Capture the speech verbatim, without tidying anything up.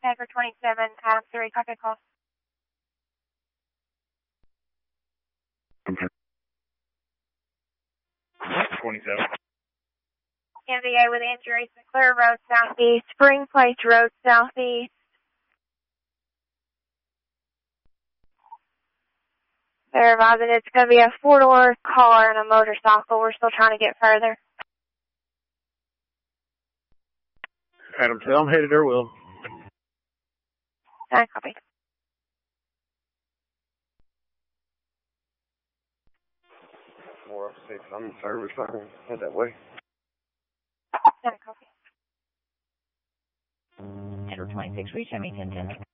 Tanker twenty-seven, Adam three, copy call. twenty-seven. M V A with injuries, McClure Road southeast, Spring Place Road southeast. They're advising it's going to be a four-door car and a motorcycle. We're still trying to get further. Adam, tell them headed their will. Nine, copy. four oh six, I'm in service. I can head that way. Nine, copy. Edward twenty-six, reach Remington.